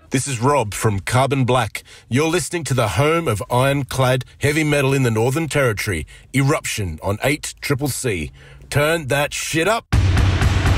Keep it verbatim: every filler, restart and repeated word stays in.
This is Rob from Carbon Black. You're listening to the home of ironclad heavy metal in the Northern Territory, Eruption on eight C C C. Turn that shit up.